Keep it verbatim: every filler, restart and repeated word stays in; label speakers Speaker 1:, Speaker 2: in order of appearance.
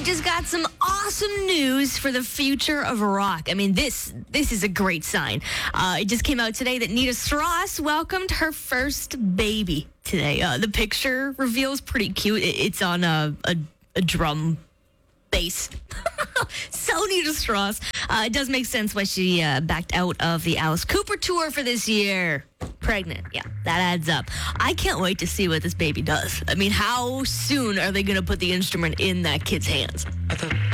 Speaker 1: we just got some awesome news for the future of rock. I mean, this this is a great sign. Uh, it just came out today that Nita Strauss welcomed her first baby today. Uh, the picture reveal is pretty cute. It, it's on a, a, a drum bass. So Nita Strauss. Uh, it does make sense why she uh, backed out of the Alice Cooper tour for this year. Pregnant. Yeah, that adds up. I can't wait to see what this baby does. I mean, how soon are they going to put the instrument in that kid's hands?
Speaker 2: I thought